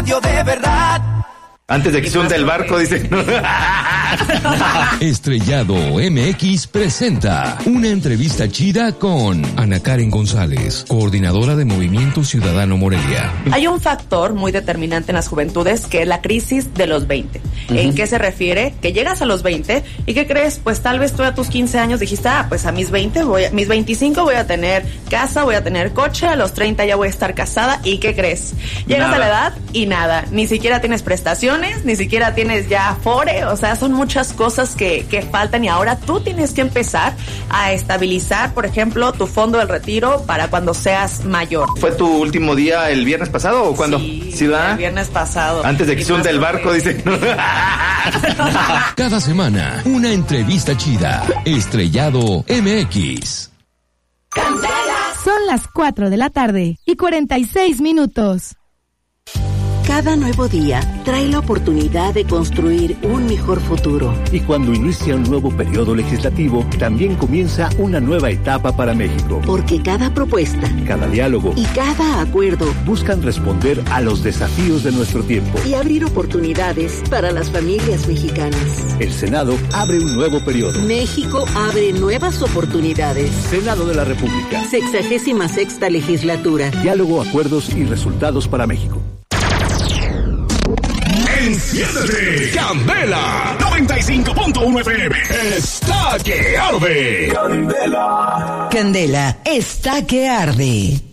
Yo de verdad. Antes de que se hunda el barco, dice. Estrellado MX presenta una entrevista chida con Ana Karen González, coordinadora de Movimiento Ciudadano Morelia. Hay un factor muy determinante en las juventudes que es la crisis de los 20. ¿En qué se refiere? Que llegas a los 20 y ¿qué crees? Pues tal vez tú a tus 15 años dijiste, pues a mis 25 voy a tener casa, voy a tener coche, a los 30 ya voy a estar casada y ¿qué crees? Llegas a la edad y nada, ni siquiera tienes prestaciones, ni siquiera tienes ya afore, o sea, son muchas cosas que faltan y ahora tú tienes que empezar a estabilizar, por ejemplo, tu fondo del retiro para cuando seas mayor. ¿Fue tu último día el viernes pasado o cuándo? Sí, el viernes pasado. Antes de que se hunda el barco, dice. Cada semana, una entrevista chida. Estrellado MX. Son las 4 de la tarde y 46 minutos. Cada nuevo día trae la oportunidad de construir un mejor futuro. Y cuando inicia un nuevo periodo legislativo, también comienza una nueva etapa para México. Porque cada propuesta, cada diálogo y cada acuerdo buscan responder a los desafíos de nuestro tiempo y abrir oportunidades para las familias mexicanas. El Senado abre un nuevo periodo. México abre nuevas oportunidades. Senado de la República. 66ª legislatura. Diálogo, acuerdos y resultados para México. Enciéndete, Candela 95.1 FM está que arde. Candela está que arde.